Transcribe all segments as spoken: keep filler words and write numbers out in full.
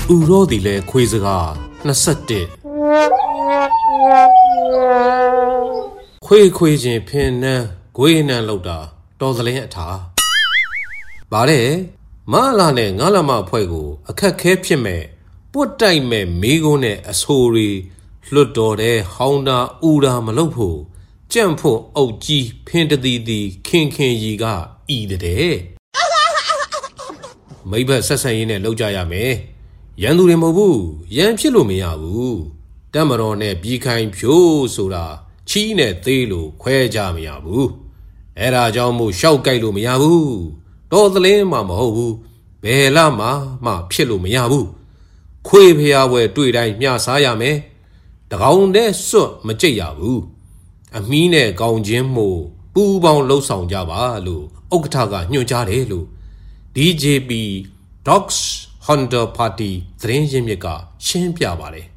roll the le quizaga, Nasati. Qui quizin pin, Gwyn and Loda, Dozaleta. Bare, Malane, Nalama Puego, a cacapime, what time me, Migone, a sorry, Ludore, Honda, Ura Malopo, Jampo, O G, painted the King King Yiga, either day. Maybe Sasayin and Lojayame. Yandu Mobu, Yan Chilumiabu, Damarone, Bikain Pio Soda, Chine Thelo, Quajamiabu, Era Jamu, Shaukailu Miabu, Dodle Mamahu, Belama, Ma Pilu Miabu, Quavia where do it Yasayame, the Gaunde so Majayabu, a mine Gaunjimo, Boobon Lo Sound Javalu, Oktaga, New Jarelu. D J B Dogs Honda Party Strange Mika Shimpia Valley.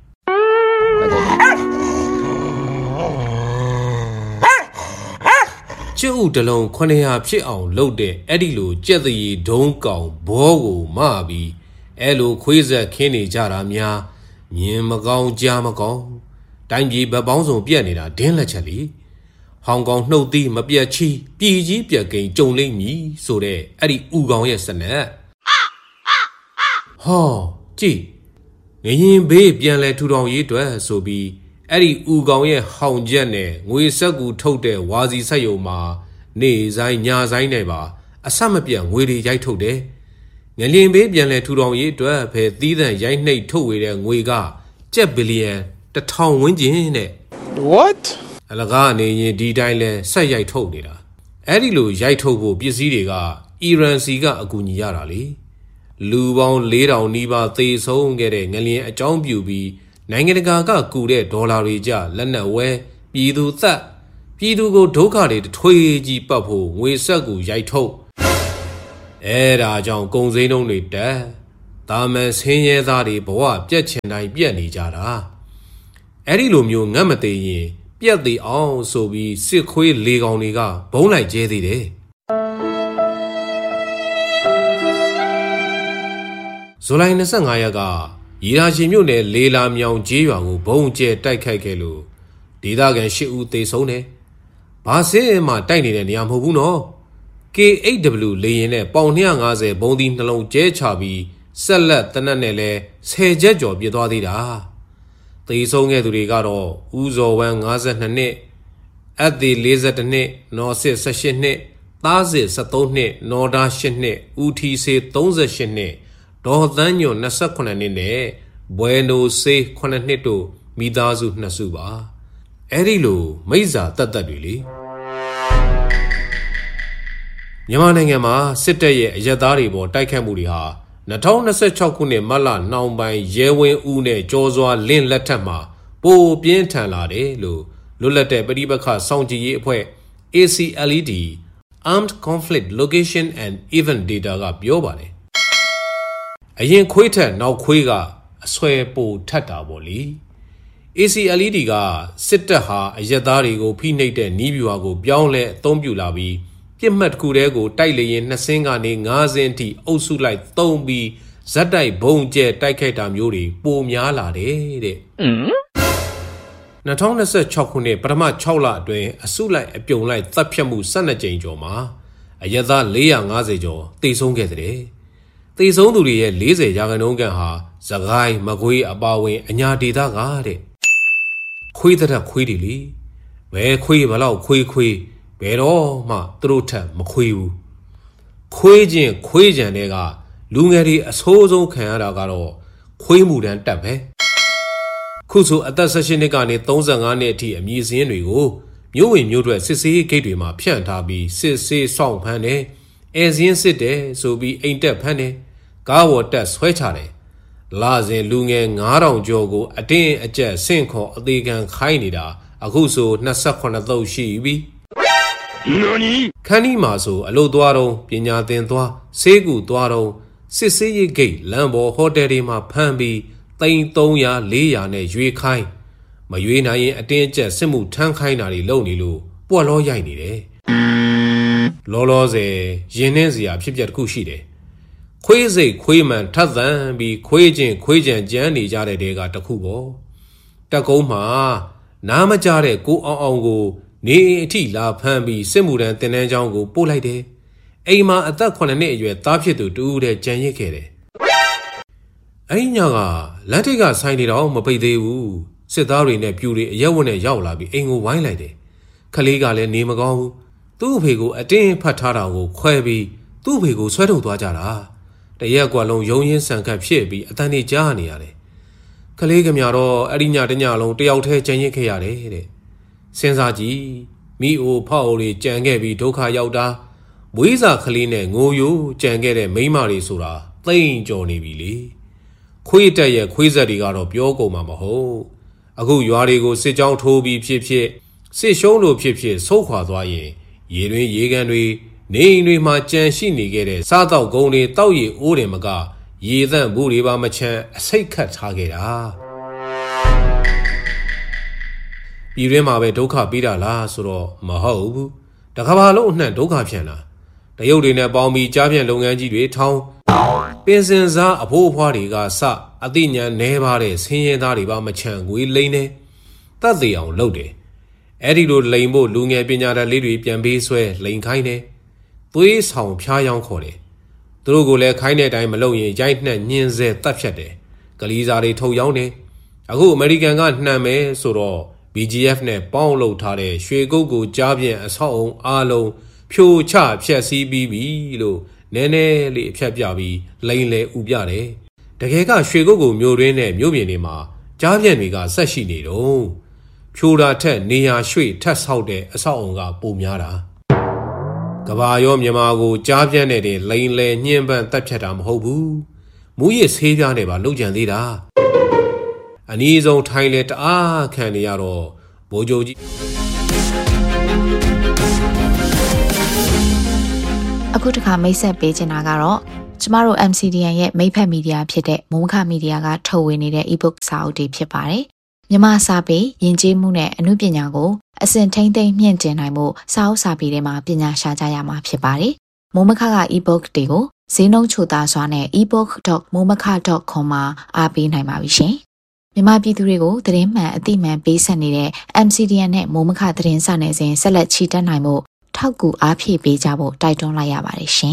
Joe Delon Quanea Pion Lode Edilu Jethy Donko Bogo Mabi Elo Quiza Kenny Jaramia Nimagon Jamagon Dangi Babonzo Pianina Dinlachali Hong Kong no di Mapia Chi, P G Piakin, Jong Ling Me, so there, Eddie Ugong yesterday. Ha, gee. Yin Bay Bianle to don ye to so be Eddie Ugong ye Hong Jene, we sagu told there was his sayoma, nay, Zai Nya Zai neighbor, a summer pian, weedy Yai told there. Yin Bay Bianle to don ye to pay thither Yang Nay to with and we got Jet Billion, the town wind in it. What? Alagani di dile say told it. Edilu Yaitobo Bizziga, Iran Siga Aguniarali. Lubon laid on Niba Thais home getting a John Buby, Nangagaga Gude Dollarija, Lena we, Pidu that. Pidu go tokade Twiji Papo, we sagu Yaito. Era John Gonzano only there. Damas Henya Zadi Boa, Jetchen I Biani Jara. Edilumio Namate. Yet the all so be sick quay leg on the bone like jetty day. Solina Sangayaga, Yirachimune, Lela Miao Jiang, bone jet Daikakelu. Didagan Shiu de Sone. Passe ma tiny and Yamhuno. K A W lay in a Ponyang as a bonding alone jet chubby, Salat Tananele, say jet job Yadida. The song at Rigaro, Uzo Wang Azanane, at the laser ne, no say sashene, Tazi Satone, no dashene, Uti say Tonza shene, Dodanyo Nasakonane, Bueno say Conaneto, Midazu Nasuba. Erilu, Maiza Tatadili Yamanangama, Sitaye, Yadaribo, Taikamuriha. Natona se chokune mala now by Yewe Une Josua Lin Latama, Bo Bientan Lade, Lu, Lulate Bedibaka Soundji Pue, A C L E D, Armed Conflict Location and Event Data Gap Yobane. A yen quater now quiga, a swear bo tata boli. A C L E D ga, Sitaha, a Yadari go pinate Nibuago, Bionle, Tombulabi. Kimat Kurego, Taili, Nasinga, Nazenti, Osu like Tombi, Zadai, Bone Jet, Taikata Muri, Boom Yala de. Natona said Chokune, Brahma Chola, Dway, a Sula, a pion like Thapyamu, Sana Jama, a Yada Lea Nazejo, they son get it. They son to the lazy Yaganongaha, Zagai, Magui, Abawe, and Yadida Gade. Quitata quiddily, where qui allow qui qui. Pero ma truta maquiu. Quajin, quajan ega, lungari a sozo canagaro, quimudan tape. Kusu at the sashinegani, Tozangani, a museum rigo, you in your sissy, Katima, Piantabi, sissy, song pane, as in city, so be ain't a penny, Gawa das sweatare. Laze lungen, around jogo, a day a jet, sinko, a degan kainida, a guso, nasakona though she be. Nani? Kanimazo, a low dwaro, Pina dentua, Segu dwaro, Sissy gate, Lambo, Hoderima, Pambi, Tain Tonya, Lea, ne, Yui Kai. Mayuina a danger, Simu Tankainari, Lonilu, Boalo Yanide. Loloze, Genezia, Pipia Kushide. ခွေးစိတ်ခွေးမှန်ထပ်သန်ပြီးခွေးချင်းခွေးကြံကြမ်းနေကြတဲ့တဲကတခုပေါ့တက်ကုန်းမှာနားမကြတဲ့ကိုအောင်အောင်ကိုနေအထိလာဖမ်းပြီးစစ်မှုထမ်းတင်တန်းချောင်းကိုပို့လိုက်တယ်အိမ်မှာအသက်ခုနှစ်နှစ်အရွယ်သားဖြစ်သူတူဦးတဲ့ကြံရစ်ခဲ့တယ်အဲ့ညကလမ်းထိပ်ကဆိုင်နေတော့မပိတ်သေးဘူးစစ်သားတွေနဲ့ပြူတွေအရက်ဝတ်နဲ့ရောက်လာပြီးအိမ်ကိုဝိုင်းလိုက်တယ်ခလေးကလည်းနေမကောင်းဘူးသူ့အဖေကိုအတင်းဖတ်ထားတာကိုခွဲပြီးသူ့အဖေကိုဆွဲထုတ်သွားကြတာတရက်ကွာလုံးယုံရင်းဆန်ခတ်ဖြစ်ပြီးအတန်နေကြားနေရတယ်ခလေးကမြတော့အဲ့ဒီညတညလုံးတယောက်တည်းကြံရစ်ခဲ့ရတယ်တဲ့စဉ်းစားကြည့်မိအိုဖောက်အိုတွေကြံခဲ့ပြီးဒုက္ခရောက်တာမွေးစာခလေးနဲ့ငိုယိုကြံခဲ့တဲ့မိန်းမတွေဆိုတာသိမ့်ကြော်နေပြီလေခွေးတက်ရဲ့ခွေးဆက်တွေကတော့ပြောကုန်မှာမဟုတ်အခုရွာတွေကိုစစ်ကြောင်းထိုးပြီးဖြစ်ဖြစ်စစ်ရှုံးလို့ဖြစ်ဖြစ်ဆုတ်ခွာသွားရင်ရေတွင်ရေကန်တွေနေအိမ်တွေမှာကြံရှိနေခဲ့တဲ့စားတော့ကုန်းတွေတောက်ရည်အိုးတယ်မကရေသန့်ဘူးတွေပါမချမ်းအစိတ်ခတ်ထားခဲ့တာပြည်တွင်းမှာပဲဒုက္ခပေးတာလားဆိုတော့မဟုတ်ဘူးတကဘာလုံးအနှံ့ဒုက္ခပြန်လာတရုတ်တွေနဲ့ပေါင်းပြီးကြားပြန်လုပ်ငန်းကြီးတွေထောင်းပင်စင်စားအဖိုးအဖွားတွေကစအသိဉာဏ်နဲပါတဲ့ဆင်းရဲသားတွေပါမချမ်းငွေလိမ့်နေတတ်သေးအောင်လုပ်တယ်အဲ့ဒီလိုလိန်ဖို့လူငယ်ပညာတတ်လေးတွေပြန်ပေးဆွဲလိန်ခိုင်းတယ်သွေးဆောင်ဖျားယောင်းခေါ်တယ်သူတို့ကိုလည်းခိုင်းတဲ့အတိုင်းမလုပ်ရင်ရိုက်နှက်ညှင်းဆဲတတ်ဖြတ်တယ်ကလေးစားတွေထုတ်ရောင်းတယ်အခုအမေရိကန်ကနှံမယ်ဆိုတော့ B G F နဲ့ပေါင်းလုပ်ထားတဲ့ရွှေကုတ်ကိုကြားပြန်အဆောက်အုံအားလုံးဖြိုချဖျက်ဆီးပြီးပြီလို့နည်းနည်းလေးအဖြတ်ပြပြီးလိန်လေဥပြတယ်တကယ်ကရွှေကုတ်ကိုမြို့ရင်းနဲ့မြို့ပြင်တွေမှာကြားပြန်တွေကဆက်ရှိနေတော့ဖြိုတာထက်နေရာရွှေ့ထက်ဆောက်တဲ့အဆောက်အုံကပိုများတာကဘာရောမြန်မာကိုကြားပြန်နေတဲ့လိန်လေညှင်းပန်းတက်ဖြတ်တာမဟုတ်ဘူးမူရစ်ဆေးပြားနဲ့ပါလုံခြံသေးတာအနည်းဆုံးထိုင်းလေတအားခံနေရတော့ဘိုးချုပ်ကြီးအခုတခါမိတ်ဆက်ပေးချင်တာကတော့ကျမတို့ M C D N ရဲ့မိတ်ဖက်မီဒီယာဖြစ်တဲ့မုံခမီဒီယာကထုတ်ဝေနေတဲ့ e-book စာအုပ်တွေဖြစ်ပါတယ်မြန်မာစာပေယဉ်ကျေးမှုနဲ့အမှုပညာကိုအစဉ်ထိမ့်သိမ့်မြင့်တင်နိုင်မှုစာအုပ်စာပေတွေမှာပညာရှာကြရမှာဖြစ်ပါတယ်မုံမခက e-book တွေကိုဈေးနှုန်းချိုသားစွာနဲ့ e book dot momaka dot com မှာအားပေးနိုင်ပါပြီရှင်မြန်မာပြည်သူတွေကိုသတင်းမှန်အသိမှန်ပေးဆက်နေတဲ့ M C D N နဲ့မိုးမခသတင်းစာနယ်စဉ်ဆက်လက်ချီတက်နိုင်မှုထောက်ကူအားဖြည့်ပေးကြဖို့တိုက်တွန်းလိုက်ရပါတယ်ရှင်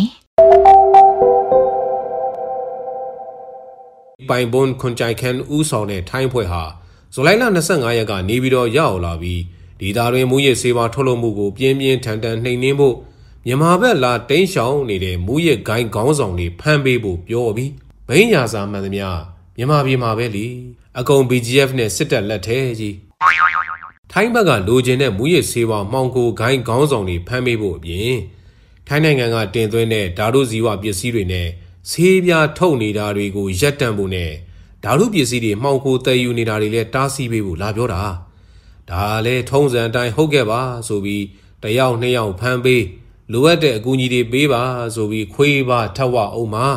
။ပိုင်ဘွန်ခွန်ကြိုင်ခန်ဦးဆောင်တဲ့ထိုင်းဖွဲ့ဟာဇူလိုင်လ၂၅ရက်ကနေပြီးတော့ရောက်လာပြီးဒေသတွင်းမူရစ်ဆေးဝါးထုတ်လုပ်မှုကိုပြင်းပြင်းထန်ထန်နှိမ်နင်းဖို့မြန်မာဘက်လာတိန်းရှောင်နေတဲ့မူရစ်ဂိုင်းခေါင်းဆောင်တွေဖမ်းပေးဖို့ပြောပြီးဘိန်းညာစာမှန်သမျှမြန်မာပြည်မှာပဲလေအကုန် B G F နဲ့စစ်တပ်လက်ထဲကြီးထိုင်းဘက်ကလိုချင်တဲ့မူရစ်ဆေးဝါးမှောင်ခိုဂိုင်းခေါင်းဆောင်တွေဖမ်းပေးဖို့အပြင်ထိုင်းနိုင်ငံကတင်သွင်းတဲ့ဓာတုဇီဝပစ္စည်းတွေနဲ့ဆေးပြားထုတ်နေတာတွေကိုရပ်တန့်ဖို့နဲ့ဓာတုပစ္စည်းတွေမှောင်ခိုတည်ယူနေတာတွေလည်းတားဆီးပေးဖို့လာပြောတာဒါလည်းထုံးစံအတိုင်းဟုတ်ခဲ့ပါဆိုပြီးတယောက်နှစ်ယောက်ဖမ်းပေးလိုအပ်တဲ့အကူအညီတွေပေးပါဆိုပြီးခွေးပါထက်ဝအောင်မှာ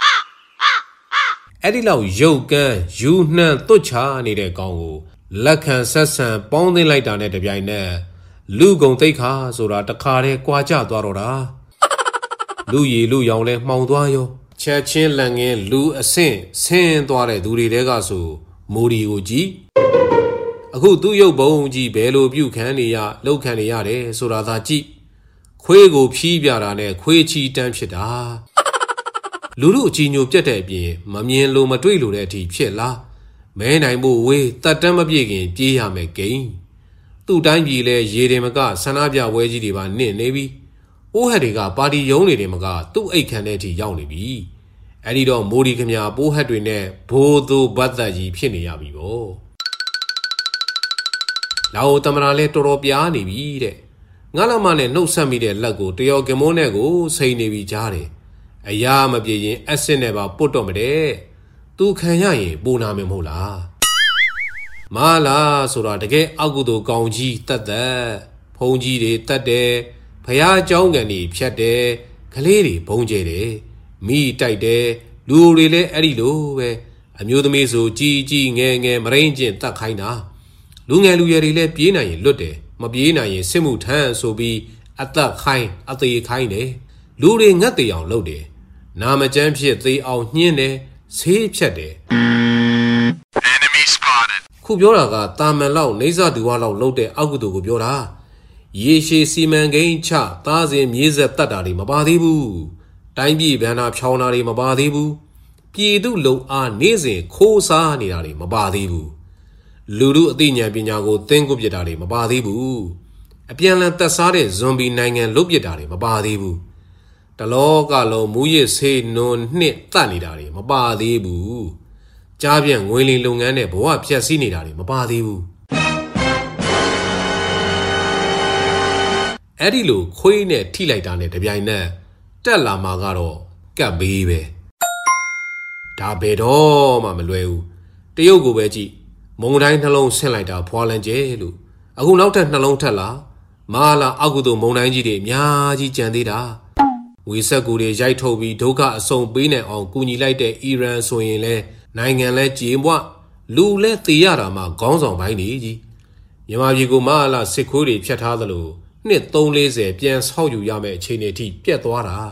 အဲ့ဒီလောက်ရုပ်ကန်းယူနှံသွတ်ချနေတဲ့ကောင်ကိုလက်ခံဆက်ဆံပေါင်းသိမ်းလိုက်တာနဲ့တပြိုင်နက်လူကုံသိက္ခာဆိုတာတခါတည်းကွာကျသွားတော့တာလူရည်လူရောင်လဲမှောင်သွားရောချက်ချင်းလန်ငင်းလူအဆင့်ဆင်းသွားတဲ့သူတွေတဲကဆိုမိုဒီကိုကြည့်အခုသူ့ရုပ်ပုံကြီးဘယ်လိုပြုခံနေရလောက်ခံနေရတယ်ဆိုတာသာကြည့်ခွေးကိုဖြီးပြတာနဲ့ခွေးချီတန်းဖြစ်တာလူလူအကြီးညိုပြတ်တဲ့အပြင်မမြင်လို့မတွေ့လို့တဲ့အထိဖြစ်လားမဲနိုင်ဖို့ဝေးတတ်တမ်းမပြည့်ခင်ပြေးရမယ်ဂိမ်းသူ့တိုင်းပြည်လဲရေတယ်မကဆန္ဒပြဝဲကြီးတွေပါနင့်နေပြီအိုးဟက်တွေကပါတီရုံးတွေတယ်မကသူ့အိတ်ခမ်းတဲ့အထိရောက်နေပြီအဲ့ဒီတော့မိုဒီခမညာပိုးဟက်တွေနဲ့ဘိုးသူဘတ်သက်ကြီးဖြစ်နေရပြီပေါ့လာအိုတမနာလဲတော်တော်ပြားနေပြီတဲ့ငါလာမနဲ့နှုတ်ဆက်မိတဲ့လက်ကိုတယောကမိုးနဲ့ကိုစိန်နေပြီကြားတယ်အရာမပြေရင်အက်ဆစ်နဲ့ပါပုတ်တော့မတဲ့သူခံရရင်ပူနာမယ်မဟုတ်လားမလားဆိုတာတကယ်အောက်ကုသိုလ်ကောင်းကြီးတတ်သက်ဖုံးကြီးတွေတတ်တယ်ဖះเจ้าကန်တွေဖြတ်တယ်ကလေးတွေဘုံကျဲတယ်မိတိုက်တယ်လူတွေလည်းအဲ့ဒီလိုပဲအမျိုးသမီးဆိုကြီးကြီးငယ်ငယ်မရင်းကျင်တတ်ခိုင်းတာလူငယ်လူရွယ်တွေလည်းပြေးနိုင်ရင်လွတ်တယ်မပြေးနိုင်ရင်စစ်မှုထမ်းဆိုပြီးအသက်ခိုင်းအသေးခိုင်းတယ်လူတွေငတ်တေအောင်လုပ်တယ်နာမကျန်းဖြစ်သေးအောင်ညှင်းတယ်ဆေးဖြတ်တယ်ခုပြောတာကတာမန်လောက်နေစာဒူဝါလောက်လှုပ်တဲ့အောက်ကုသိုလ်ကိုပြောတာရေရှည်စီမံကိန်းချသားစဉ်မြေဆက်တတ်တာတွေမပါသေးဘူးတိုင်းပြည်ဗန္နာဖြောင်းတာတွေမပါသေးဘူးပြည်သူလုံအားနေ့စဉ်ခိုးစားနေတာတွေမပါသေးဘူးလူလူအသိဉာဏ်ပညာကိုသင်ကုပြတာတွေမပါသေးဘူးအပြန်လန်သက်စားတဲ့ဇွန်ဘီနိုင်ငံလုတ်ပြတာတွေမပါသေးဘူးတလောကလုံးမူရစ်ဆေးနွန်နှစ်တတ်နေတာတွေမပါသေးဘူးကြားပြန့်ငွေလင်လုပ်ငန်းနဲ့ဘဝဖြတ်စည်းနေတာတွေမပါသေးဘူးအဲ့ဒီလိုခွေးနဲ့ထိလိုက်တာနဲ့တပြိုင်နက်တက်လာမှာကတော့ကပ်ဘေးပဲဒါဘယ်တော့မှမလွယ်ဘူးတရုတ်ကိုပဲကြည့်မုံတိုင်းနှလုံးဆင့်လိုက်တာဖွာလန်ကျဲလို့အခုနောက်ထပ်နှလုံးထက်လာမာလာအောက်ကုသိုလ်မုံတိုင်းကြီးတွေအများကြီးကြံသေးတာဝေဆက်ကူတွေရိုက်ထုတ်ပြီးဒုက္ခအစုံပေးနိုင်အောင်ကူညီလိုက်တဲ့အီရန်ဆိုရင်လဲနိုင်ငံလဲကြေမွလူလဲသေရတာမှခေါင်းဆောင်ပိုင်းနေကြီးမြန်မာပြည်ကိုမာလာစစ်ခွေးတွေဖျက်ထားသလိုနှစ်သုံးလေးဆယ်ပြန်ဆောက်ယူရမယ့်အခြေအနေထိပြတ်သွားတာ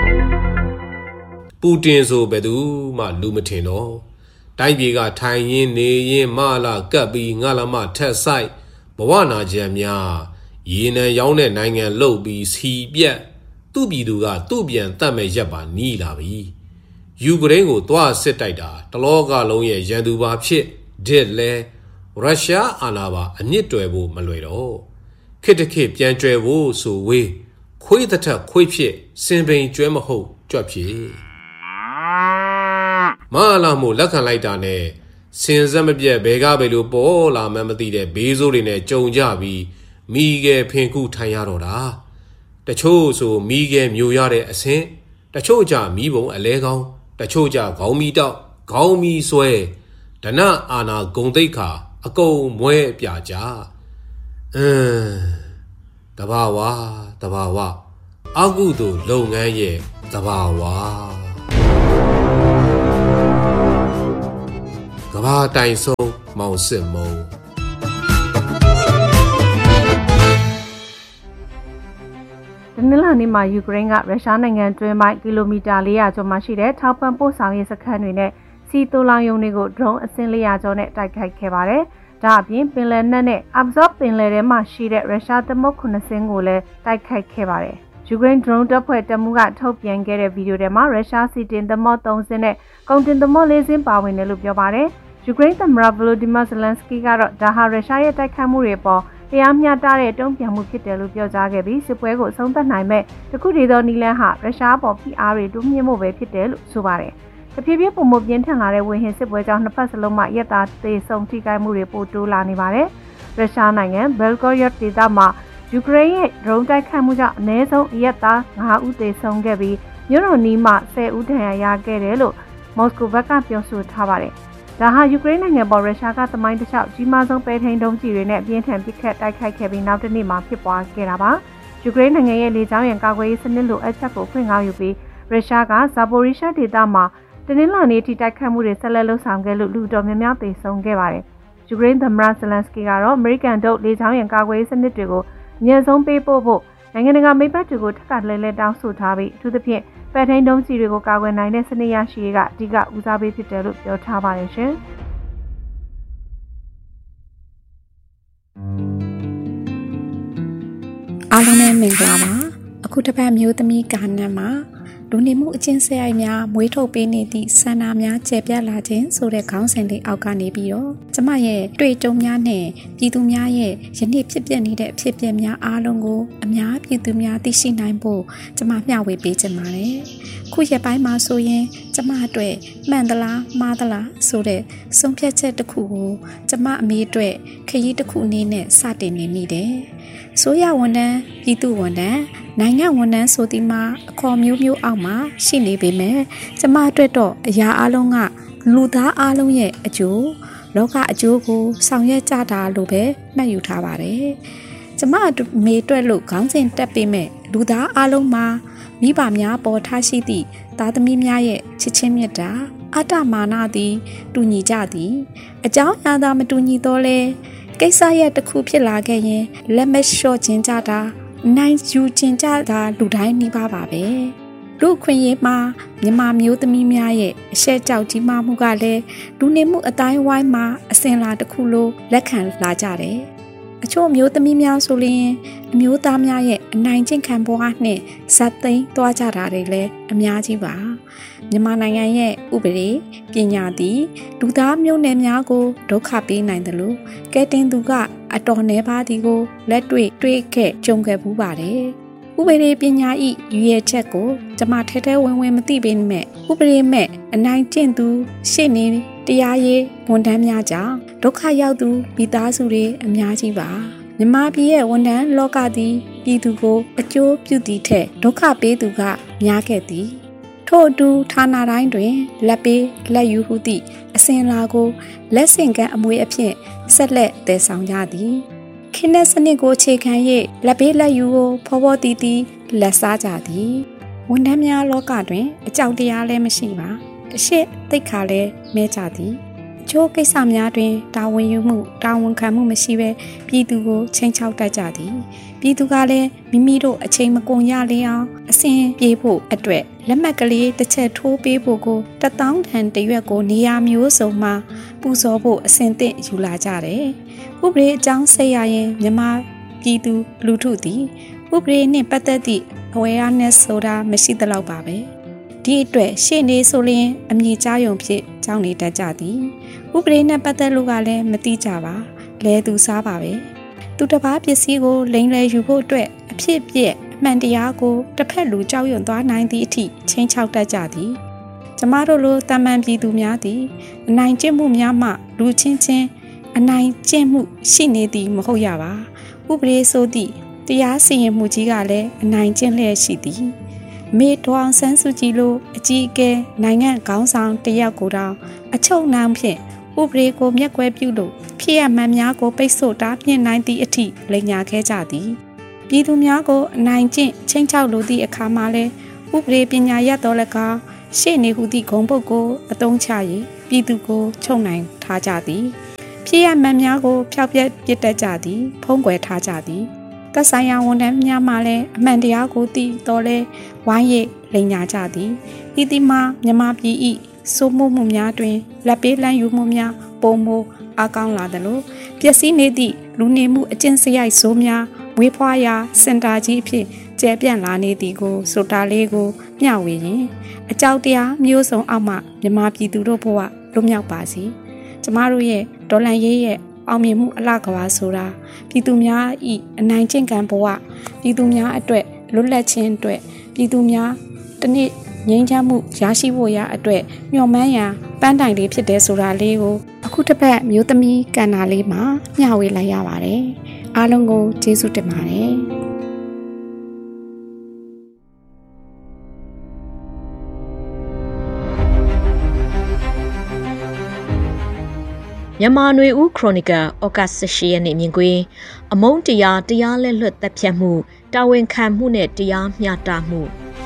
ပူတင်ဆိုဘယ်သူမှလူမထင်တော့တိုင်းပြည်ကထိုင်ရင်းနေရင်းမလာကပ်ပြီးငါလာမထက်ဆိုင်ဘဝနာကြံများရေနံရောင်းတဲ့နိုင်ငံလှုပ်ပြီးစီပြက်သူ့ပြည်သူကသူ့ပြန်တတ်မဲ့ရက်ပါနီးလာပြီယူကရိန်းကိုသွားစစ်တိုက်တာတလောကလုံးရဲ့ရန်သူပါဖြစ်ဒစ်လဲရုရှားအာဏာပါအမြင့်တွယ်ဖို့မလွယ်တော့ခေတ်တစ်ခေတ်ပြန်ကျွယ်ဖို့ဆိုဝေးခွေးတစ်ထက်ခွေးဖြစ်စင်ပိန်ကျွဲမဟုတ်ကြွက်ဖြစ်မလာမို့လက်ခံလိုက်တာနဲ့စင်စက်မပြတ်ဘဲကားပဲလို့ပေါ်လာမှမသိတဲ့ဘေးစိုးတွေနဲ့ကြုံကြပြီးမိခဲဖင်ခုထိုင်ရတော့တာတချို့ဆိုမိခဲမျိုးရတဲ့အဆင့်တချို့ကြမိဘုံအလဲကောင်းတချို့ကြခေါင်းမီတောက်ခေါင်းမီဆွဲဒနအာနာဂုံတိတ်ခါအကုန်မွဲပြကြအင်းတဘာဝတဘာဝအကုသို့လုပ်ငန်းရဲ့တဘာဝကဘာတိုင်ဆုံးမောင်စစ်မုံတနင်္လာနေ့မှာယူကရိန်းကရုရှားနိုင်ငံတွင်းပိုင်းကီလိုမီတာ၄ရာကျော်မှရှိတဲ့ထောက်ပံ့ပို့ဆောင်ရေးစခန်းတွေနဲ့စီတိုလောင်ယုံတွေကို drone အစင်း၄ရာကျော်နဲ့တိုက်ခိုက်ခဲ့ပါတယ်။ဒါအပြင်ပင်လယ်နက်နဲ့ Azov ပင်လယ်ထဲမှာရှိတဲ့ရုရှားသမုတ်ခုနှစ်စင်းကိုလည်းတိုက်ခိုက်ခဲ့ပါတယ်။ယူကရိန်း drone တပ်ဖွဲ့တပ်မှူးကထုတ်ပြန်ခဲ့တဲ့ဗီဒီယိုထဲမှာရုရှားစီတင်သမုတ်၃စင်းနဲ့ကုန်တင်သမုတ်၄စင်းပါဝင်တယ်လို့ပြောပါတယ်။ယူကရိန်းသမ္မတ Volodymyr Zelensky ကတော့ဒါဟာရုရှားရဲ့တိုက်ခိုက်မှုတွေပေါ်တရားမျှတတဲ့တုံ့ပြန်မှုဖြစ်တယ်လို့ပြောကြားခဲ့ပြီးစစ်ပွဲကိုအဆုံးသတ်နိုင်မဲ့တခုတည်းသောနည်းလမ်းဟာရုရှားပေါ်ဖိအားတွေတိုးမြှင့်မှုပဲဖြစ်တယ်လို့ဆိုပါတယ်။တဖြည်းဖြည်းပုံမပြင်းထန်လာတဲ့ဝေဟင်စစ်ပွဲကြောင့်နှစ်ဖက်စလုံးမှာရက်သားသေဆုံးထိခိုက်မှုတွေပိုတိုးလာနေပါတယ်။ရုရှားနိုင်ငံဘယ်လ်ဂိုရော့ဒေသမှာယူကရိန်းရဲ့ drone တိုက်ခိုက်မှုကြောင့်အနည်းဆုံးရက်သား၅ဦးသေဆုံးခဲ့ပြီးမြို့တော်နီးမှာ၁၀ဦးဒဏ်ရာရခဲ့တယ်လို့မော်စကိုဘက်ကပြောဆိုထားပါတယ်။ဒါဟာယူကရိန်းနိုင်ငံပေါ်ရုရှားကသမိုင်းတစ်လျှောက်ကြီးမားဆုံးပဲထိန်ဒုံးကျည်တွေနဲ့အပြင်းထန်ပစ်ခတ်တိုက်ခိုက်ခဲ့ပြီးနောက်တစ်နေ့မှာဖြစ်ပွားခဲ့တာပါ။ယူကရိန်းနိုင်ငံရဲ့လေကြောင်းရန်ကာကွယ်ရေးစနစ်လိုအပ်ချက်ကိုဖွင့်ကားယူပြီးရုရှားကဇာပိုရီရှားဒေသမှာတနင်္လာနေ့ထိတိုက်ခတ်မှုတွေဆက်လက်လှုပ်ဆောင်ခဲ့လို့လူတော်များများသေဆုံးခဲ့ပါတယ်။ယူကရိန်းသမ္မတဇလန်စကီကတော့အမေရိကန်တို့လေကြောင်းရန်ကာကွယ်ရေးစနစ်တွေကိုအမြင့်ဆုံးပေးပို့ဖို့နိုင်ငံတကာမိတ်ဘက်တွေကိုထပ်ကလဲလဲတောင်းဆိုထားပြီးအထူးသဖြင့်ပဲထိန်ဒုံးကျည်တွေကိုကာကွယ်နိုင်တဲ့စနစ်ရရှိရေးကအဓိကဦးစားပေးဖြစ်တယ်လို့ပြောထားပါတယ်ရှင်။အားလုံးနဲ့မင်္ဂလာပါအခုတစ်ပတ်မျိုးသမီးကာနတ်မှာလူနေမှုအချင်းစရိုက်များမွေးထုတ်ပေးနေသည့်ဆန္ဒများကျယ်ပြန့်လာခြင်းဆိုတဲ့ခေါင်းစဉ်လေးအောက်ကနေပြီးတော့ကျမရဲ့တွေ့ကြုံများနဲ့ပြည်သူများရဲ့ယနေ့ဖြစ်ပျက်နေတဲ့အဖြစ်အပျက်များအားလုံးကိုအများပြည်သူများသိရှိနိုင်ဖို့ကျမမျှဝေပေးချင်ပါတယ်ခုရက်ပိုင်းမှာဆိုရင်ကျမအတွက်မှန်သလားမှားသလားဆိုတဲ့ဆုံးဖြတ်ချက်တစ်ခုကိုကျမအမေအတွက်ခရီးတစ်ခုအနေနဲ့စတင်နေမိတယ်ဆိုရဝန်ထမ်းပြည်သူဝန်ထမ်းနိုင်ငံဝန်ထမ်းဆိုဒီမှာအခေါ်မျိုးမျိုးအောက်မှာရှိနေပေမဲ့ကျမအတွက်တော့အရာအလုံးကလူသားအလုံးရဲ့အကျိုးလောကအကျိုးကိုဆောင်ရွက်ကြတာလို့ပဲမှတ်ယူထားပါတယ်ကျမမေအတွက်လို့ခေါင်းစဉ်တက်ပေးမဲ့လူသားအလုံးမှာမိဘများပေါ်ထားရှိသည့်သားသမီးများရဲ့ချစ်ချင်းမြတ်တာအတ္တမာနသည်တူညီကြသည်အကြောင်းအရာသာမတူညီတော့လဲကိစ္စရပ်တစ်ခုဖြစ်လာခဲ့ရင်လက်မလျှော့ခြင်းကြတာနိုင်ယူခြင်းကြတာလူတိုင်းနှိပါပါပဲလူခွင့်ရေးမှာမြန်မာမျိုးသမီးများရဲ့အရှက်ကြောက်ကြီးမားမှုကလည်းလူနေမှုအတိုင်းဝိုင်းမှာအစဉ်လာတစ်ခုလိုလက်ခံလာကြတယ်။အချို့မျိုးသမီးများဆိုရင်အမျိုးသားများရဲ့အနိုင်ကျင့်ခံဘဝနဲ့ဇက်သိမ်းသွားကြတာတွေလည်းအများကြီးပါ။မြန်မာနိုင်ငံရဲ့ဥပဒေပညာသည်လူသားမျိုးနွယ်များကိုဒုက္ခပေးနိုင်တယ်လို့ကဲတင်သူကအတော်နှဲပါသည်ကိုလက်တွေ့တွေ့ခဲ့ကြုံခဲ့ပူးပါတယ်။ဥပဒေပညာဤရွေးချက်ကိုကျမထဲထဲဝင်ဝင်မသိပေမဲ့ဥပဒေမဲ့အနိုင်ကျင့်သူရှေ့နေတရားရေးဝန်ထမ်းများကြောင့်ဒုက္ခရောက်သူမိသားစုတွေအများကြီးပါမြန်မာပြည်ရဲ့ဝန်ထမ်းလောကသည်ပြည်သူကိုအကျိုးပြုသည့်ထက်ဒုက္ခပေးသူကများခဲ့သည်ထို့အတူဌာနတိုင်းတွင်လက်ပေးလက်ယူဟုသည့်အစဉ်အလာကိုလက်ဆင့်ကမ်းအမွေအဖြစ်ဆက်လက်တည်ဆောင်ကြသည်ခင်းတဲ့စနစ်ကိုအခြေခံ၍လက်ပေးလက်ယူကိုဖော်ဖော်တီးတီးလက်စားကြသည်ဝန်ထမ်းများလောကတွင်အကြောက်တရားလည်းမရှိပါအရှိသိက္ခာလည်းမဲကြသည်အချို့ကိစ္စများတွင်တာဝန်ယူမှုတာဝန်ခံမှုမရှိဘဲပြည်သူကိုချိန်ချောက်တတ်ကြသည်ပြည်သူကလည်းမိမိတို့အချိန်မကုန်ရလေအောင်အစဉ်ပြေဖို့အတွက်လက်မှတ်ကလေးတစ်ချက်ထိုးပေးဖို့ကိုတထောင်တန်တရွက်ကိုနေရာမျိုးစုံမှာပူဇော်ဖို့အစဉ်သင့်ယူလာကြတယ်ဥပဒေအကြောင်းဆက်ရရင်မြန်မာပြည်သူလူထုသည်ဥပဒေနှင့်ပတ်သက်သည့် awareness ဆိုတာမရှိသလောက်ပါပဲဒီအတွက်ရှေ့နေဆိုရင်အမြင့်ကြားယုံဖြစ်ကြောင်းနေတတ်ကြသည်ဥပဒေနဲ့ပတ်သက်လို့ကလည်းမသိကြပါလဲသူစားပါပဲသူတစ်ပါးပစ္စည်းကိုလိမ်လည်ယူဖို့အတွက်အဖြစ်ပြက်အမှန်တရားကိုတစ်ဖက်လူကြောက်ရွံ့သွားနိုင်သည့်အထိချင်းချောက်တတ်ကြသည်ကျမတို့လိုတာမန်ပြည်သူများသည်အနိုင်ကျင့်မှုများမှလူချင်းချင်းအနိုင်ကျင့်မှုရှိနေသည်မဟုတ်ရပါဥပဒေဆိုသည့်တရားစီရင်မှုကြီးကလည်းအနိုင်ကျင့်လျက်ရှိသည်မေဒေါအောင်ဆန်းစုကြည်လိုအကြီးအကဲနိုင်ငံခေါင်းဆောင်တယောက်ကိုတောင်အချုပ်နှောင်ဖြင့်ဥပဒေကိုမျက်ကွယ်ပြုလို့ဖြစ်ရမှန်များကိုပိတ်ဆို့တားမြစ်နိုင်သည့်အထိလိမ်ညာခဲ့ကြသည်ပြည်သူများကိုအနိုင်ကျင့်ချင်းချောက်လိုသည့်အခါမှာလဲဥပဒေပညာရတော်လည်းကောင်းရှေ့နေဟုသည့်ဂုဏ်ပုဒ်ကိုအသုံးချ၍ပြည်သူကိုချုပ်နိုင်ထားကြသည်ဖြစ်ရမှန်များကိုဖျောက်ပြက်ပစ်တတ်ကြသည်ဖုံးကွယ်ထားကြသည်သက်ဆိုင်ရာဝန်ထမ်းများမှလည်းအမှန်တရားကိုသိတော်လဲဝိုင်းရိပ်လိမ်ညာကြသည်ဤသည်မှာမြန်မာပြည်၏စိုးမိုးမှုများတွင်လက်ပေးလမ်းယူမှုများပုံမိုအကောင်းလာသလိုပျက်စီးနေသည့်လူနေမှုအကျင့်စရိုက်ဆိုးများဝေးဖွားရာစင်တာကြီးအဖြစ်ကျယ်ပြန့်လာနေသည်ကိုဆိုတာလေးကိုမျှဝေရင်အကြောက်တရားမျိုးစုံအောက်မှမြန်မာပြည်သူတို့ဘဝလွတ်မြောက်ပါစေကျမတို့ရဲ့ဒေါ်လန်ရေးရဲ့အောင်မြင်မှုအလှကဘာဆိုတာပြည်သူများဤအနိုင်ကျင့်ခံဘဝပြည်သူများအတွက်လွတ်လပ်ခြင်းအတွက်ပြည်သူများတနေ့ငြိမ်းချမ်းမှုရရှိဖို့ရအတွက်မျှော်မှန်းရာပန်းတိုင်လေးဖြစ်တယ်ဆိုတာလေးကိုအခုတစ်ပတ်မျိုးသမီးကဏ္ဍလေးမှာမျှဝေလိုက်ရပါတယ်အားလုံးကိုကျေးဇူးတင်ပါတယ်မြန်မာနွေဦးခရိုနီကယ်ဩဂတ်၁၈ရက်နေ့မြင်ကွင်းအမုန်းတရားတရားလက်လွတ်တပ်ဖြတ်မှုတာဝန်ခံမှုနဲ့တရားမျှတမှု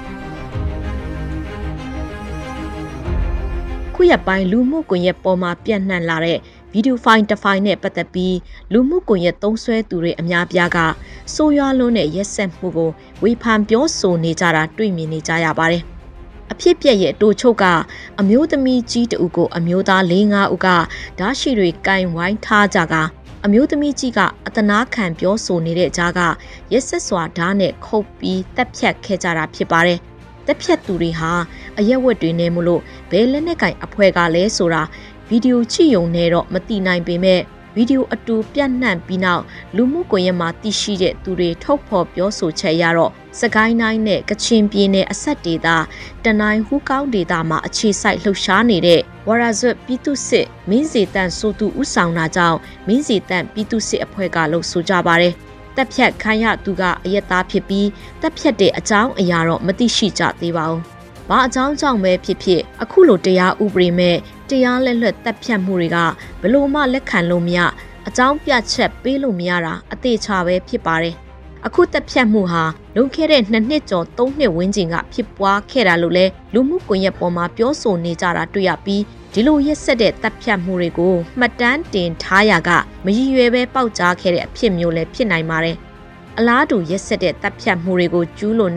ခုရက်ပိုင်းလူမှုကွန်ရက်ပေါ်မှာပြန့်နှံ့လာတဲ့ဗီဒီယိုဖိုင်တစ်ဖိုင်နဲ့ပတ်သက်ပြီးလူမှုကွန်ရက်သုံးစွဲသူတွေအများပြားကဆိုးရွားလွန်းတဲ့ရက်စက်မှုကိုဝေဖန်ပြောဆိုနေကြတာတွေ့မြင်နေကြရပါတယ်အဖြစ်ပြက်ရဲ့တိုချုပ်ကအမျိုးသမီးကြီးတဦးကိုအမျိုးသား၄၅ဦးကဓာတ်ရှိတွေကင်ဝိုင်းထားကြကအမျိုးသမီးကြီးကအတနာခံပြောဆိုနေတဲ့ကြားကရက်ဆက်စွာဓာတ်နဲ့ခုတ်ပြီးတပ်ဖြတ်ခဲ့ကြတာဖြစ်ပါတယ်တပ်ဖြတ်သူတွေဟာအရက်ဝတ်တွေနဲ့မလို့ဘယ်လက်နဲ့ကင်အဖွဲ့ကလဲဆိုတာဗီဒီယိုကြည့်ုံနဲ့တော့မသိနိုင်ပေမဲ့ဗီဒီယိုအတူပြန့်နှံ့ပြီးနောက်လူမှုကွန်ရက်မှာသိရှိတဲ့သူတွေထုတ်ဖော်ပြောဆိုချက်ရတော့စကိုင်းတိုင်းနဲ့ကချင်ပြည်နယ်အဆက်ဒေသတနိုင်းဟူးကောင်းဒေသမှာအခြေစိုက်လှုပ်ရှားနေတဲ့ဝါရဇွတ်ပြည်သူစစ်မင်းစီတန်ဆိုသူဥဆောင်တာကြောင့်မင်းစီတန်ပြည်သူစစ်အဖွဲ့ကလှုပ်ဆိုကြပါတယ်တပ်ဖြတ်ခိုင်းရသူကအရက်သားဖြစ်ပြီးတပ်ဖြတ်တဲ့အကြောင်းအရာတော့မသိရှိကြသေးပါဘူး။ဘာအကြောင်းကြောင့်ပဲဖြစ်ဖြစ်အခုလိုတရားဥပဒေမဲ့တရားလက်လွတ်တပ်ဖြတ်မှုတွေကဘလို့မှလက်ခံလို့မရအကြောင်းပြချက်ပေးလို့မရတာအသေးချာပဲဖြစ်ပါတယ်။အခုတပ်ဖြတ်မှုဟာလွန်ခဲ့တဲ့နှစ်နှစ်ကျော်သုံးနှစ်ဝန်းကျင်ကဖြစ်ပွားခဲ့တာလို့လဲလူမှုကွန်ရက်ပေါ်မှာပြောဆိုနေကြတာတွေ့ရပြီးဒီလိုရက်ဆက်တဲ့တပ်ဖြတ်မှုတွေကိုမှတ်တမ်းတင်ထားရကမရည်ရွယ်ပဲပေါက်ကြားခဲ့တဲ့အဖြစ်မျိုးလည်းဖြစ်နိုင်ပါတယ်။အလားတူရက်ဆက်တဲ့တပ်ဖြတ်မှုတွေကိုကျူးလွန်တဲ့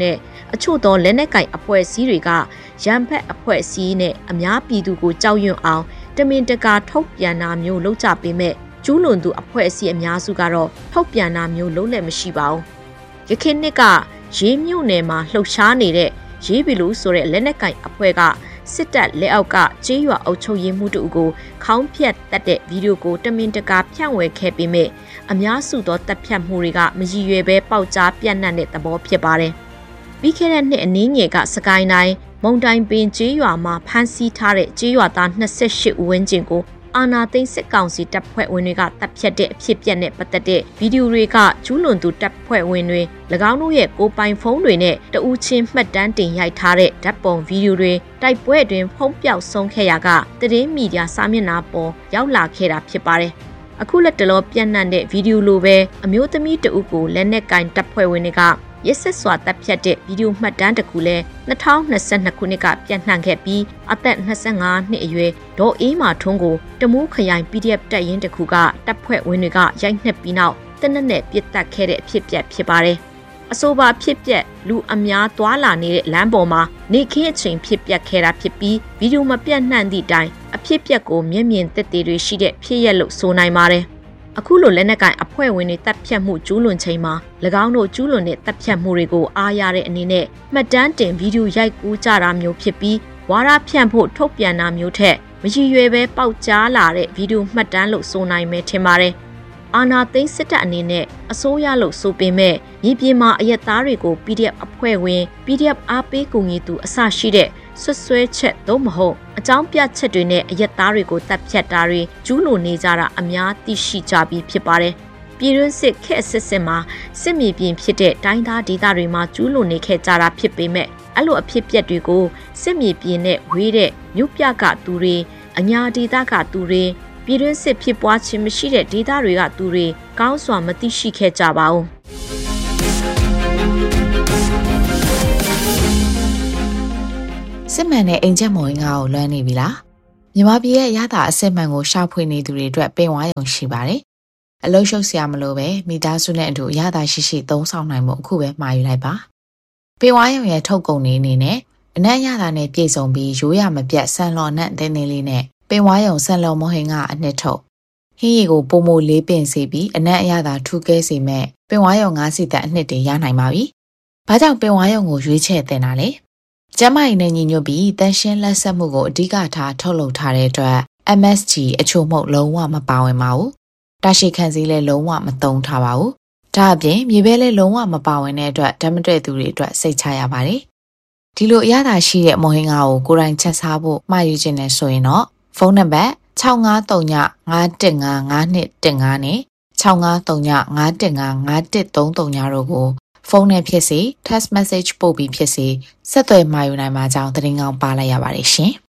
အချို့သောလက်နက်ကင်အဖွဲ့အစည်းတွေကရန်ဖက်အဖွဲ့အစည်းနဲ့အများပြည်သူကိုကြောက်ရွံ့အောင်တမင်တကာထုတ်ပြန်တာမျိုးလုပ်ကြပေမဲ့ကျူးလွန်သူအဖွဲ့အစည်းအများစုကတော့ထုတ်ပြန်တာမျိုးလုပ်လည်းမရှိပါဘူး။ရခိုင်နှစ်ကရေးမြို့နယ်မှာလှုပ်ရှားနေတဲ့ရေးဘီလူဆိုတဲ့လက်နက်ကင်အဖွဲ့ကစစ်တပ်လက်အောက်ကကျေးရွာအုပ်ချုပ်ရေးမှုတို့ကိုခေါင်းဖြတ်တက်တဲ့ဗီဒီယိုကိုတမင်တကာဖြန့်ဝေခဲ့ပေမဲ့အများစုသောတပ်ဖြတ်မှုတွေကမရည်ရွယ်ပဲပေါက်ကြားပြန့်နှံ့တဲ့သဘောဖြစ်ပါတယ်။ပြီးခဲ့တဲ့နှစ်အနည်းငယ်ကစကိုင်းတိုင်းမုံတိုင်ပင်ကျေးရွာမှာဖမ်းဆီးထားတဲ့ကျေးရွာသား၂၈ဦးဝန်းကျင်ကိုအာနာသိန်းစစ်ကောင်စီတပ်ဖွဲ့ဝင်တွေကတပ်ဖြတ်တဲ့အဖြစ်အပျက်နဲ့ပတ်သက်တဲ့ဗီဒီယိုတွေကကျူးလွန်သူတပ်ဖွဲ့ဝင်တွေ၎င်းတို့ရဲ့ကိုယ်ပိုင်ဖုန်းတွေနဲ့တဦးချင်းမှတ်တမ်းတင်ရိုက်ထားတဲ့ဓာတ်ပုံဗီဒီယိုတွေတိုက်ပွဲအတွင်းဖုံးပြောက်ဆုံးခဲ့ရာကသတင်းမီဒီယာစာမျက်နှာပေါ်ရောက်လာခဲ့တာဖြစ်ပါတယ်။အခုလက်တလောပြန့်နှံ့တဲ့ဗီဒီယိုလိုပဲအမျိုးသမီးတဦးကိုလက်နက်ကင်တပ်ဖွဲ့ဝင်တွေကရက်ဆက်စွာတပ်ဖြတ်တဲ့ဗီဒီယိုမှတ်တမ်းတစ်ခုလည်း၂၀၂၂ခုနှစ်ကပြန့်နှံ့ခဲ့ပြီးအသက်၂၅နှစ်အရွယ်ဒေါ်အေးမာထွန်းကိုတမူးခရိုင် ပီဒီအက်ဖ် တပ်ရင်းတစ်ခုကတပ်ဖွဲ့ဝင်တွေကရိုက်နှက်ပြီးနောက်တနက်နဲ့ပြစ်တက်ခဲ့တဲ့အဖြစ်ပြက်ဖြစ်ပါတယ်။အဆိုပါဖြစ်ပြက်လူအများသွားလာနေတဲ့လမ်းပေါ်မှာနေခင်းအချိန်ဖြစ်ပြက်ခဲ့တာဖြစ်ပြီးဗီဒီယိုမပြန့်နှံ့သည့်တိုင်အဖြစ်ပြက်ကိုမျက်မြင်သက်သေတွေရှိတဲ့ဖြစ်ရက်လို့ဆိုနိုင်ပါတယ်။အခုလိုလက်နက်ကင်အဖွဲ့ဝင်တွေတပ်ဖြတ်မှုကျူးလွန်ချိန်မှာ၎င်းတို့ကျူးလွန်တဲ့တပ်ဖြတ်မှုတွေကိုအားရတဲ့အနေနဲ့မှတ်တမ်းတင်ဗီဒီယိုရိုက်ကူးကြတာမျိုးဖြစ်ပြီးဝါဒဖြန့်ဖို့ထုတ်ပြန်တာမျိုးထက်မရည်ရွယ်ပဲပေါက်ကြားလာတဲ့ဗီဒီယိုမှတ်တမ်းလို့ဆိုနိုင်မယ်ထင်ပါတယ်။အာနာသိန်းစစ်တပ်အနေနဲ့အစိုးရလို့ဆိုပေမဲ့မြေပြင်မှာအရက်သားတွေကို ပီဒီအက်ဖ် အဖွဲ့ဝင် ပီဒီအက်ဖ် အားပေးကူညီသူအစရှိတဲ့ဆွဆွဲချက်သို့မဟုတ်အကြောင်းပြချက်တွေနဲ့အရက်သားတွေကိုတပ်ဖြတ်တာတွေကျူးလွန်နေကြတာအများသိရှိကြပြီးဖြစ်ပါတယ်။ပြည်တွင်းစစ်ခက်အစစ်စစ်မှာစစ်မြေပြင်ဖြစ်တဲ့တိုင်းသားဒေသတွေမှာကျူးလွန်နေခဲ့ကြတာဖြစ်ပေမဲ့အဲ့လိုအဖြစ်ပြက်တွေကိုစစ်မြေပြင်နဲ့ဝေးတဲ့မြို့ပြကသူတွေအညာဒေသကသူတွေပြည်တွင်းစစ်ဖြစ်ပွားခြင်းမရှိတဲ့ဒေသတွေကသူတွေကောင်းစွာမသိရှိခဲ့ကြပါဘူး။စစ်မှန်တဲ့အိမ်ချက်မော်ရင်ကားကိုလွှမ်းနေပြီလားမြန်မာပြည်ရဲ့ရတာအစစ်မှန်ကိုရှာဖွေနေသူတွေအတွက်ပင်ဝါရုံရှိပါတယ်အလုံးရှုပ်စရာမလိုပဲမိသားစုနဲ့အတူရတာရှိရှိသုံးဆောင်နိုင်မှုအခုပဲမှာယူလိုက်ပါပင်ဝါရုံရဲ့ထုတ်ကုန်နေအနေနဲ့အနက်ရတာနဲ့ပြည့်စုံပြီးရိုးရမပြတ်ဆန်လော်နဲ့တင်းတင်းလေးနဲ့ပင်ဝါရုံဆန်လော်မော်ဟင်ကအနှစ်ထုတ်ဟင်းရီကိုပုံမိုလေးပင်စီပြီးအနက်အရသာထူးကဲစေမဲ့ပင်ဝါရုံငါးစီတက်အနှစ်တွေရနိုင်ပါပြီဘာကြောင့်ပင်ဝါရုံကိုရွေးချယ်တင်တာလဲကျမကြီးနဲ့ညီညွတ်ပြီးတန်ရှင်းလက်ဆက်မှုကိုအဓိကထားထုတ်လုပ်ထားတဲ့အတွက် အမ် အက်စ် ဂျီ အချို့မှုလုံးဝမပါဝင်ပါဘူး။တာရှိခံစည်းလည်းလုံးဝမသုံးထားပါဘူး။ဒါအပြင်မြေပဲလည်းလုံးဝမပါဝင်တဲ့အတွက်ဓာတ်မတွေ့သူတွေအတွက်စိတ်ချရပါတယ်။ဒီလိုအရသာရှိတဲ့မော်ဟင်ကားကိုကိုယ်တိုင်ချက်စားဖို့မှာယူခြင်းနဲ့ဆိုရင်တော့ဖုန်းနံပါတ်၆၅၃ည၅၁၅၅၂၁၅နဲ့၆၅၃ည၅၁၅၅၁၃၃တို့ကိုဖုန်းနဲ့ဖြစ်စေ text message ပို့ပြီးဖြစ်စေဆက်သွယ်မှာယူနိုင်မှာကြောင်းသတင်းကောင်းပါလိုက်ရပါတယ်ရှင်။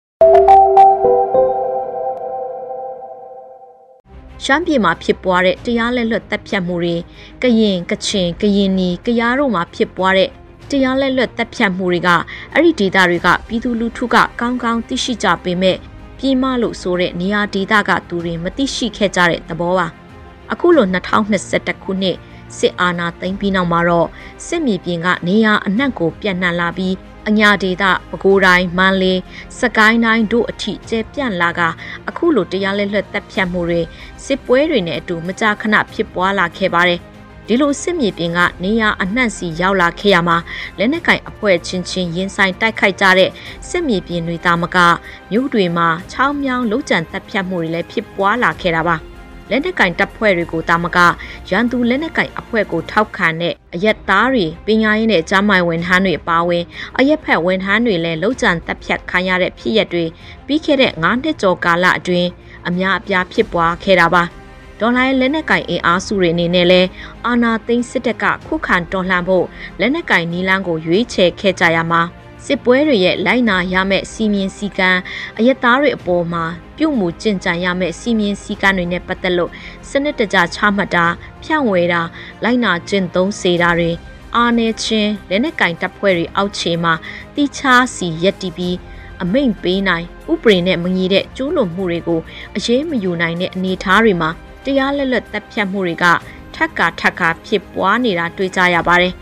ရှမ်းပြည်မှာဖြစ်ပွားတဲ့တရားလက်လွတ်တပ်ဖြတ်မှုတွေကရင်ကချင်ကရင်နီကရားတို့မှာဖြစ်ပွားတဲ့တရားလက်လွတ်တပ်ဖြတ်မှုတွေကအဲ့ဒီဒေသတွေကပြည်သူလူထုကကောင်းကောင်းသိရှိကြပေမဲ့ပြည်မလို့ဆိုတဲ့နေရာဒေသကသူတွေမသိရှိခဲ့ကြတဲ့သဘောပါအခုလို၂၀၂၁ခုနှစ်စစ်အာဏာသိမ်းပြီးနောက်မှာတော့စစ်မြေပြင်ကနေရာအနှံ့ကိုပြန့်နှံ့လာပြီးအညာဒေသပဲခူးတိုင်းမန္တလေးစကိုင်းတိုင်းတို့အထိကျဲပြန့်လာကအခုလိုတရားလက်လွတ်တပ်ဖြတ်မှုတွေစစ်ပွဲတွေနဲ့အတူမကြာခဏဖြစ်ပွားလာခဲ့ပါတယ်ဒီလိုစစ်မြေပြင်ကနေရာအနှံ့စီရောက်လာခဲ့ရမှာလက်နက်ကင်အဖွဲ့ချင်းချင်းရင်ဆိုင်တိုက်ခိုက်ကြတဲ့စစ်မြေပြင်တွေတာမကမြို့တွေမှာချောင်းမြောင်းလုံးကျန်တပ်ဖြတ်မှုတွေလည်းဖြစ်ပွားလာခဲ့တာပါလက်နက်ကင်တပ်ဖွဲ့တွေကိုတာမကရန်သူလက်နက်ကင်အဖွဲ့ကိုထောက်ခံတဲ့အရက်သားတွေပညာရေးနဲ့ကြားမိုင်ဝန်ထမ်းတွေပါဝင်အရက်ဖက်ဝန်ထမ်းတွေလည်းလုံခြံတပ်ဖြတ်ခံရတဲ့ဖြစ်ရပ်တွေပြီးခဲ့တဲ့၅နှစ်ကျော်ကာလအတွင်းအများအပြားဖြစ်ပွားခဲ့တာပါဒေါ်လာရဲ့လက်နက်ကင်အင်အားစုတွေအနေနဲ့လည်းအာဏာသိမ်းစစ်တပ်ကခုခံတော်လှန်ဖို့လက်နက်ကင်နီလန်းကိုရွေးချယ်ခဲ့ကြရမှာစစ်ပွဲတွေရဲ့လိုက်နာရမယ့်စီမင်းစည်းကမ်းအရက်သားတွေအပေါ်မှာပြုမှုကျင့်ကြံရမယ့်စီမင်းစည်းကမ်းတွေနဲ့ပတ်သက်လို့စနစ်တကျချမှတ်တာဖြန့်ဝေတာလိုက်နာကျင့်သုံးစေတာတွေအာဏာချင်းလက်နက်ကင်တပ်ဖွဲ့တွေအောက်ခြေမှာတိချာစီရက်တီပြီးအမိန့်ပေးနိုင်ဥပဒေနဲ့မညီတဲ့ကျူးလွန်မှုတွေကိုအရေးမယူနိုင်တဲ့အနေအထားတွေမှာတရားလက်လွတ်တပ်ဖြတ်မှုတွေကထက်ကထက်ကဖြစ်ပွားနေတာတွေ့ကြရပါတယ်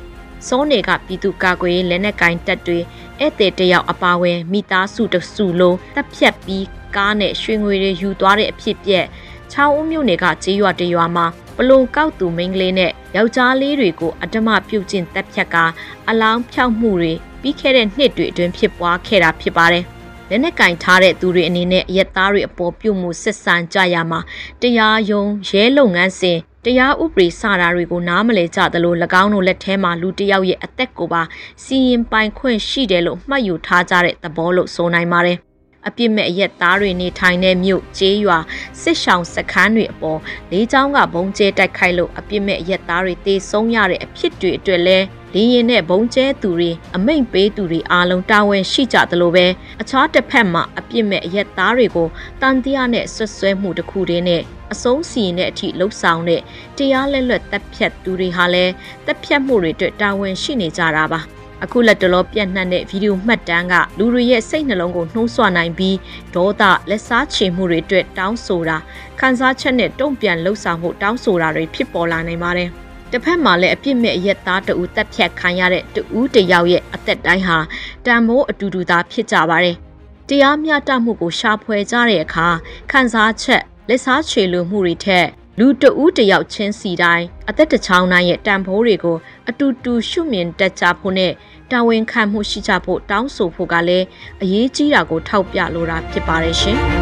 စောနေကပြည်သူကာကွယ်ရေးလက်နက်ကင်တပ်တွေဧည့်သည်တယောက်အပါဝင်မိသားစုတစုလုံးတပ်ဖြတ်ပြီးကားနဲ့ရွှေငွေတွေယူသွားတဲ့အဖြစ်ပြက်ချောင်းဦးမြို့နယ်ကကြေးရွာတရွာမှာပလုံကောက်သူမိန်းကလေးနဲ့ယောက်ျားလေးတွေကိုအဓမ္မပြုတ်ကျင့်တပ်ဖြတ်ကအလောင်းဖြောက်မှုတွေပြီးခဲ့တဲ့နှစ်တွေအတွင်းဖြစ်ပွားခဲ့တာဖြစ်ပါတယ်။လက်နက်ကင်ထားတဲ့သူတွေအနေနဲ့အရက်သားတွေအပေါ်ပြုတ်မှုဆက်ဆံကြရမှာတရားရုံးရဲလုပ်ငန်းစဉ်တရားဥပဒေစတာတွေကိုနားမလည်ကြသလို၎င်းတို့လက်ထဲမှာလူတစ်ယောက်ရဲ့အသက်ကိုပါစီရင်ပိုင်ခွင့်ရှိတယ်လို့မှတ်ယူထားကြတဲ့သဘောလို့ဆိုနိုင်ပါတယ်။အပြစ်မဲ့အရက်သားတွေနေထိုင်တဲ့မြို့ကျေးရွာစစ်ဆောင်စခန်းတွေအပေါ်လေးချောင်းကဘုံကျဲတိုက်ခိုက်လို့အပြစ်မဲ့အရက်သားတွေတေဆုံးရတဲ့အဖြစ်တွေအတွက်လဲလေရင်နဲ့ဘုံကျဲသူတွေအမိန့်ပေးသူတွေအားလုံးတာဝန်ရှိကြသလိုပဲအခြားတစ်ဖက်မှာအပြစ်မဲ့အရက်သားတွေကိုတန်တရားနဲ့ဆွဆွဲမှုတစ်ခုတည်းနဲ့အဆုံးစီရင်တဲ့အထိလှုပ်ဆောင်တဲ့တရားလက်လွတ်တပ်ဖြတ်သူတွေဟာလည်းတပ်ဖြတ်မှုတွေအတွက်တာဝန်ရှိနေကြတာပါအခုလက်တလောပြန့်နှံ့တဲ့ဗီဒီယိုမှတ်တမ်းကလူတွေရဲ့စိတ်နှလုံးကိုနှိုးဆွနိုင်ပြီးဒေါသလက်စားချေမှုတွေအတွက်တောင်းဆိုတာခံစားချက်နဲ့တုံ့ပြန်လှုပ်ဆောင်မှုတောင်းဆိုတာတွေဖြစ်ပေါ်လာနိုင်ပါတယ်တစ်ဖက်မှာလည်းအပြစ်မဲ့အရက်သားတအူတက်ဖြတ်ခံရတဲ့တအူတယောက်ရဲ့အသက်တိုင်းဟာတန်မိုးအတူတူသားဖြစ်ကြပါတယ်တရားမျှတမှုကိုရှာဖွေကြတဲ့အခါခံစားချက်လက်စားချေလိုမှုတွေထက်လူတဦးတယောက်ချင်းစီတိုင်းအသက်တစ်ချောင်းတိုင်းရဲ့တန်ဖိုးတွေကိုအတူတူရှုမြင်တတ်ကြဖို့နဲ့တာဝန်ခံမှုရှိကြဖို့တောင်းဆိုဖို့ကလည်းအရေးကြီးတာကိုထောက်ပြလိုတာဖြစ်ပါတယ်ရှင်။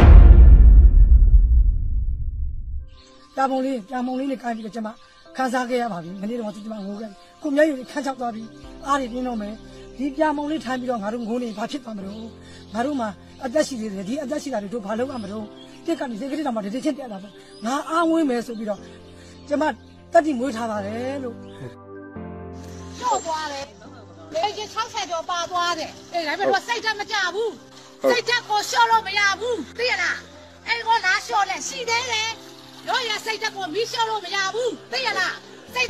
တာမုံလေးတာမုံလေးနဲ့ကိုင်းပြီးတော့ကျွန်မခန်းစားခဲ့ရပါပြီ။မနေ့တော့ကျွန်မငိုခဲ့။ကိုမျက်ရည်ခန်းချောက်သွားပြီးအားတွေပြင်းတော့မယ်။ဒီပြာမုံလေးထိုင်ပြီးတော့ငါတို့ငိုနေဘာဖြစ်သွားမလို့။ငါတို့မှာအသက်ရှိသေးတယ်ဒီအသက်ရှိတာတွေတို့ဘာလုပ်ရမလို့။ပြက်ကနေစိတ်ကလေးတောင်မှတတိချင်းတက်လာတော့ငါအားဝင်းမယ်ဆိုပြီးတော့ကျွန်မတက်တိမွေးထားပါတယ်လို့။ကျော်သွားတယ်။လေကြီး၆ဆယ်ကျော်ပါသွားတယ်။အေးဒါပေမဲ့စိတ်ဓာတ်မကြဘူး။စိတ်ဓာတ်ကိုလျှော့လို့မရဘူး။သိရလား။အဲ့ကိုလာလျှော့လဲရှိသေးတယ်။တို့ရစိတ်ဓာတ်ကိုမီးလျှော့လို့မရဘူး။သိရလား။စိတ်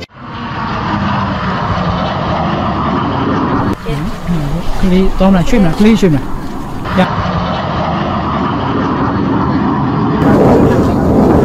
ကလေးတောင်းလာရွှေ့မလားကလေးရွှေ့မလား